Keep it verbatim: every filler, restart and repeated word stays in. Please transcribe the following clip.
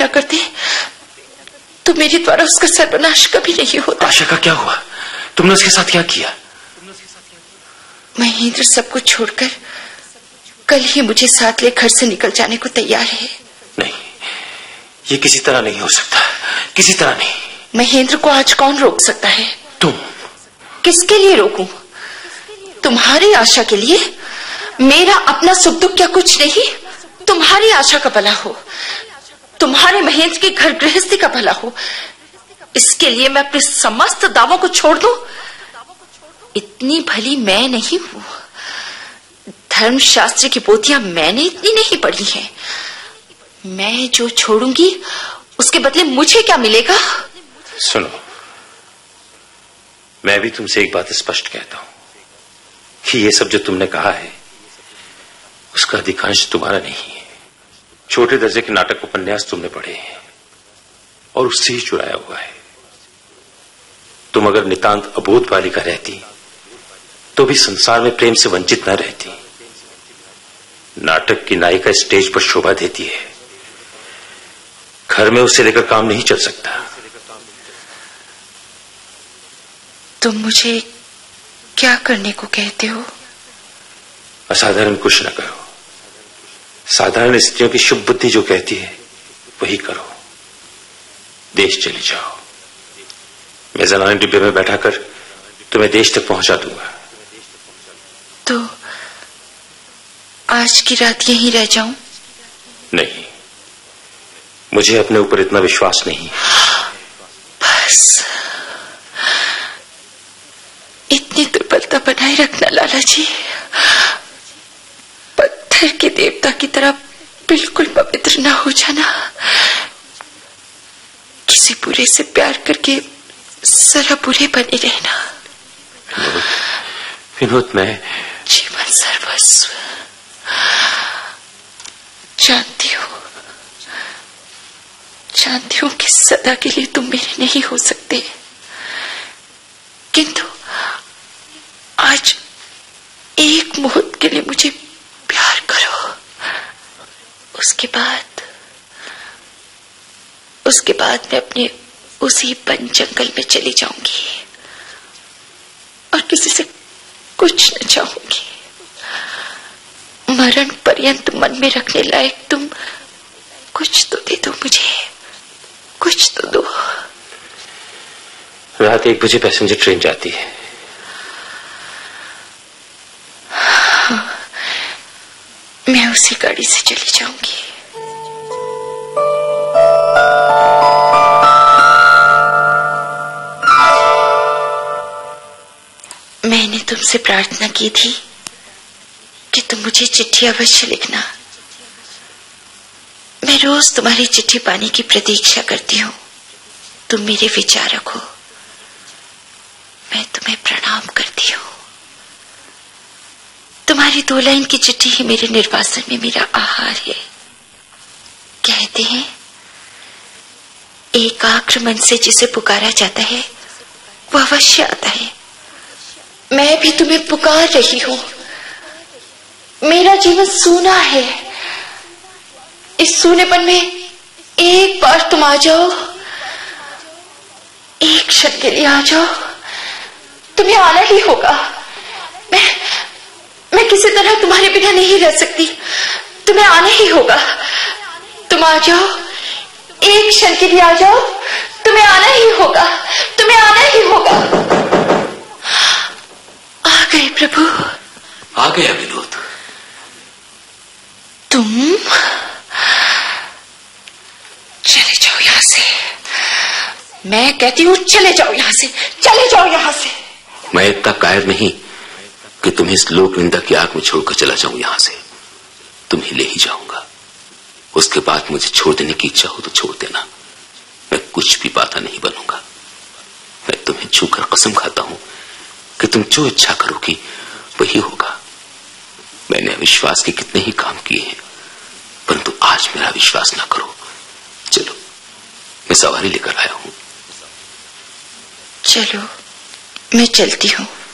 न करते तो मेरे द्वारा उसका सर्वनाश कभी नहीं होता। आशा का क्या हुआ? तुमने उसके साथ क्या किया? महेंद्र सब कुछ छोड़कर कल ही मुझे साथ ले घर से निकल जाने को तैयार है। नहीं, ये किसी तरह नहीं हो सकता, किसी तरह नहीं। महेंद्र को आज कौन रोक सकता है? तुम। किसके लिए रोकूं? तुम्हारी आशा के लिए? मेरा अपना सुख दुख क्या कुछ नहीं? तुम्हारी आशा का भला हो, तुम्हारे महेंद्र के घर गृहस्थी का भला हो, इसके लिए मैं अपने समस्त दावों को छोड़ दूं? इतनी भली मैं नहीं हूं। धर्मशास्त्र की पोथियां मैंने इतनी नहीं पढ़ी हैं। मैं जो छोड़ूंगी उसके बदले मुझे क्या मिलेगा? सुनो, मैं भी तुमसे एक बात स्पष्ट कहता हूं कि ये सब जो तुमने कहा है उसका अधिकांश तुम्हारा नहीं है। छोटे दर्जे के नाटक उपन्यास तुमने पढ़े हैं और उससे ही चुराया हुआ है। तुम अगर नितांत अबोध बालिका रहती तो भी संसार में प्रेम से वंचित न रहती। नाटक की नायिका स्टेज पर शोभा देती है, घर में उसे लेकर काम नहीं चल सकता। तुम मुझे क्या करने को कहते हो? असाधारण कुछ न करो। साधारण स्त्रियों की शुभ बुद्धि जो कहती है वही करो। देश चले जाओ। मैं जनाने डिब्बे में बैठाकर तुम्हें देश तक पहुंचा दूंगा। तो आज की रात यहीं रह जाऊं? नहीं, मुझे अपने ऊपर इतना विश्वास नहीं। बस इतनी दुर्बलता बनाए रखना लाला जी। पत्थर के देवता की तरह बिल्कुल पवित्र ना हो जाना। किसी बुरे से प्यार करके जरा बुरे बने रहना। विनोद, विनोद, मैं जीवन सर्वस्व जानती हूँ, जानती हूँ कि सदा के लिए तुम मेरे नहीं हो सकते, किंतु आज एक मुहूर्त के लिए मुझे प्यार करो। उसके बाद उसके बाद मैं अपने उसी वन जंगल में चली जाऊंगी और किसी से कुछ न चाहूंगी। मरण पर्यंत मन में रखने लायक तुम कुछ तो दे दो मुझे, कुछ तो दो। रात एक बजे पैसेंजर ट्रेन जाती है। हाँ, मैं उसी गाड़ी से चली जाऊंगी। मैंने तुमसे प्रार्थना की थी कि तुम मुझे चिट्ठी अवश्य लिखना। मैं रोज तुम्हारी चिट्ठी पाने की प्रतीक्षा करती हूँ। तुम मेरे विचार रखो। मैं तुम्हें प्रणाम करती हूँ। तुम्हारी दो लाइन की चिट्ठी ही मेरे निर्वासन में मेरा आहार है। कहते हैं एकाग्र मन से जिसे पुकारा जाता है वह अवश्य आता है। मैं भी तुम्हें पुकार रही हूं। मेरा जीवन सूना है। इस सूनेपन में एक बार तुम आ जाओ, एक क्षण के लिए आ जाओ। तुम्हें आना ही होगा। मैं मैं किसी तरह तुम्हारे बिना नहीं रह सकती। तुम्हें आना ही होगा। तुम आ जाओ, एक क्षण के लिए आ जाओ। तुम्हें आना ही होगा, तुम्हें आना ही होगा। आ गए प्रभु। आ गया विनोद। तुम चले जाओ यहां से। मैं कहती हूं चले जाओ यहां से, चले जाओ यहां से। मैं इतना कायर नहीं कि तुम्हें इस लोक निंदा की आग में छोड़कर चला जाऊं यहां से। तुम्हें ले ही जाऊंगा। उसके बाद मुझे छोड़ देने की इच्छा हो तो छोड़ देना। मैं कुछ भी बाधा नहीं बनूंगा। मैं तुम्हें छूकर कसम खाता हूं कि तुम जो इच्छा करोगी वही होगा। मैंने अविश्वास के कितने ही काम किए हैं, परंतु आज मेरा विश्वास ना करो। चलो, मैं सवारी लेकर आया हूं। चलो, मैं चलती हूं।